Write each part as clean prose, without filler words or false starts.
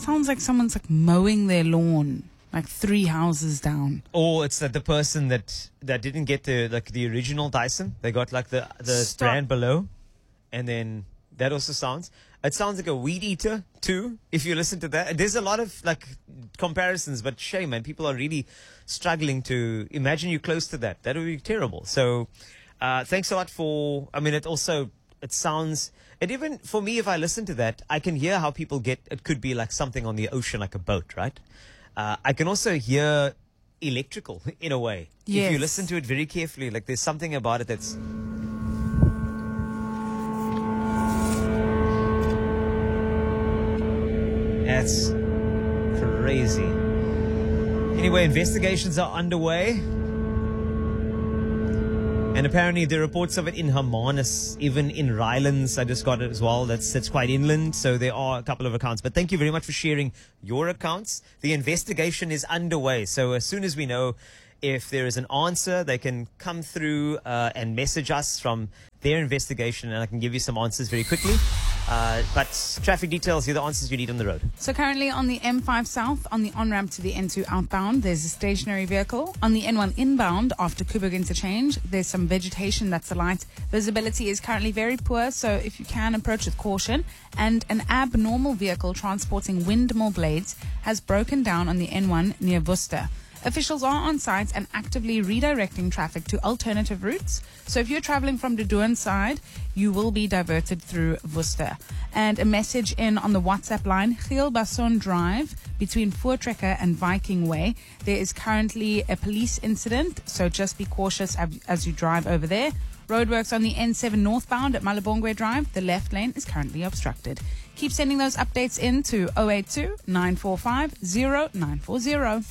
sounds like someone's like mowing their lawn, like 3 houses down. Or it's that the person that didn't get the original Dyson. They got like the brand below, and then that also sounds. It sounds like a weed eater too. If you listen to that, there's a lot of like comparisons. But shame, man, people are really struggling to imagine you close to that. That would be terrible. So, thanks a lot for. I mean, it sounds. And even for me, if I listen to that, I can hear how people get. It could be like something on the ocean, like a boat, right? I can also hear electrical in a way. Yes. If you listen to it very carefully, like there's something about it that's. That's crazy. Anyway, investigations are underway. And apparently there are reports of it in Hermanus, even in Rylands. I just got it as well. That's quite inland. So there are a couple of accounts. But thank you very much for sharing your accounts. The investigation is underway. So as soon as we know if there is an answer, they can come through and message us from their investigation, and I can give you some answers very quickly. But traffic details, here are the answers you need on the road. So currently on the M5 South, on the on-ramp to the N2 outbound, there's a stationary vehicle. On the N1 inbound, after Kuburg interchange, there's some vegetation that's alight. Visibility is currently very poor, so if you can, approach with caution. And an abnormal vehicle transporting windmill blades has broken down on the N1 near Worcester. Officials are on site and actively redirecting traffic to alternative routes. So if you're traveling from the Doorn side, you will be diverted through Worcester. And a message in on the WhatsApp line, Giel Basson Drive between Voortrekker and Viking Way. There is currently a police incident, so just be cautious as you drive over there. Roadworks on the N7 northbound at Malabongwe Drive. The left lane is currently obstructed. Keep sending those updates in to 082 945 0940.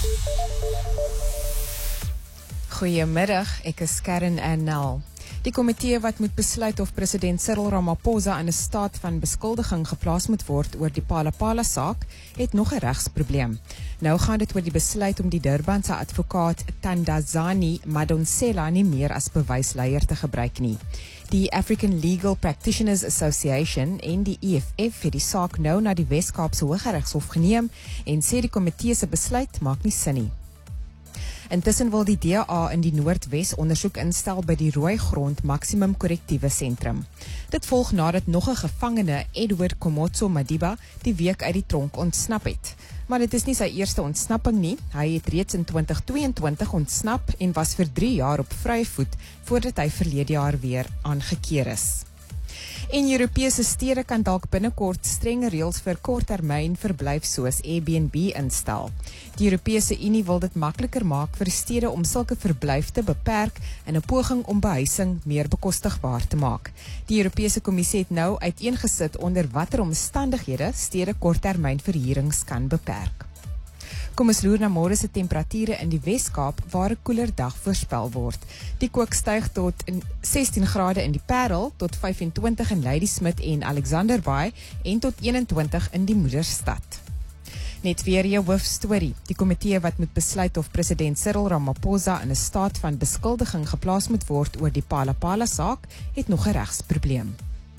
Goeiemiddag, ek is Karen Annel. Die komitee wat moet besluit of president Cyril Ramaphosa in 'n staat van beskuldiging geplaas moet word oor die Phala saak, het nog 'n regsprobleem. Nou gaan dit oor die besluit om die Durbanse advokaat Thandazani Madonsela nie meer as bewysleier te gebruik nie. Die African Legal Practitioners Association en die EFF het die saak nou na die Wes-Kaapse Hooggeregshof geneem en sê die komitee se besluit maak nie sin nie. Intussen wil die DA in die Noordwes ondersoek instel by die Rooigrond Maksimum Korrektiewe Sentrum. Dit volg nadat nog 'n gevangene, Edward Komotso Madiba, die week uit die tronk ontsnap het. Maar dit is nie sy eerste ontsnapping nie. Hy het reeds in 2022 ontsnap en was vir 3 jaar op vrye voet voordat hy verlede jaar weer aangekeer is. En Europese stede kan dalk binnekort strenge reëls vir korttermyn verblyf soos Airbnb instel. Die Europese Unie wil dit makliker maak vir stede om sulke verblyf te beperk in 'n poging om behuising meer bekostigbaar te maak. Die Europese Kommissie het nou uiteengesit onder watter omstandighede stede korttermyn verhuurings kan beperk. Kom ons loer na môre se temperature in die Wes-Kaap waar 'n koeler dag voorspel word. Die kook styg tot 16 grade in die Parel, tot 25 in Ladysmith en Alexanderbaai en tot 21 in die Moederstad. Net weer jou hoofstorie. Die komitee wat moet besluit of president Cyril Ramaphosa in 'n staat van beskuldiging geplaas moet word oor die Phala saak, het nog 'n regsprobleem.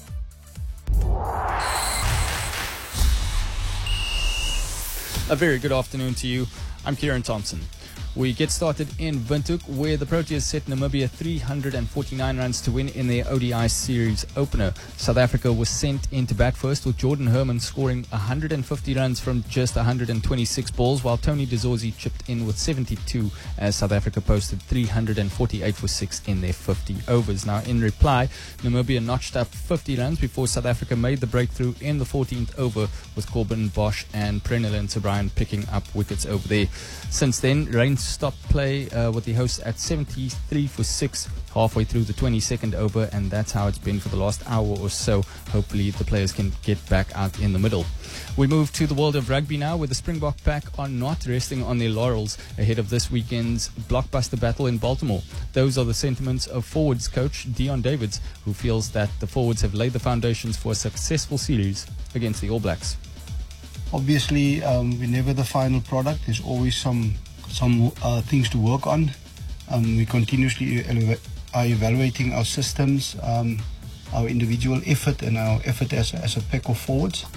A very good afternoon to you. I'm Kieran Thompson. We get started in Windhoek, where the Proteas set Namibia 349 runs to win in their ODI series opener. South Africa was sent into bat first, with Jordan Herman scoring 150 runs from just 126 balls, while Tony de Zorzi chipped in with 72 as South Africa posted 348 for 6 in their 50 overs. Now, in reply, Namibia notched up 50 runs before South Africa made the breakthrough in the 14th over, with Corbin Bosch and Prenelin Sobryan picking up wickets over there. Since then, rain stopped play with the hosts at 73 for 6 halfway through the 22nd over, and that's how it's been for the last hour or so. Hopefully the players can get back out in the middle. We move to the world of rugby now, where the Springbok pack are not resting on their laurels ahead of this weekend's blockbuster battle in Baltimore. Those are the sentiments of forwards coach Dion Davids, who feels that the forwards have laid the foundations for a successful series against the All Blacks. Obviously, we're never the final product. There's always some things to work on. We continuously are evaluating our systems, our individual effort, and our effort as a pack of forwards.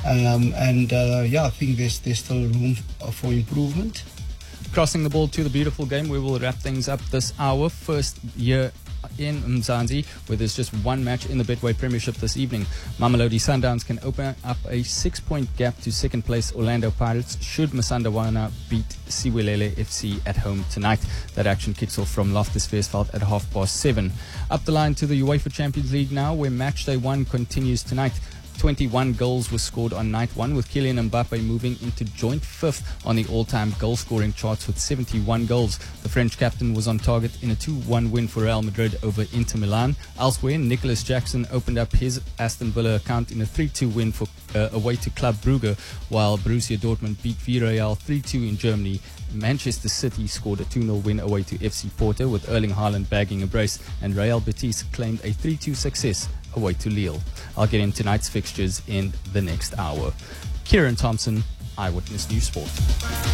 I think there's still room for improvement. Crossing the ball to the beautiful game, we will wrap things up this hour. First year in Mzansi, where there's just one match in the Betway Premiership this evening. Mamelodi Sundowns can open up a 6-point gap to second place Orlando Pirates should Masandawana beat Siwelele FC at home tonight. That action kicks off from Loftus Versfeld at 7:30. Up the line to the UEFA Champions League now, where match day 1 continues tonight. 21 goals were scored on night 1, with Kylian Mbappe moving into joint 5th on the all-time goal-scoring charts with 71 goals. The French captain was on target in a 2-1 win for Real Madrid over Inter Milan. Elsewhere, Nicholas Jackson opened up his Aston Villa account in a 3-2 win for away to Club Brugge, while Borussia Dortmund beat Villarreal 3-2 in Germany. Manchester City scored a 2-0 win away to FC Porto, with Erling Haaland bagging a brace, and Real Betis claimed a 3-2 success away to Lille. I'll get in tonight's fixtures in the next hour. Kieran Thompson, Eyewitness News Sport.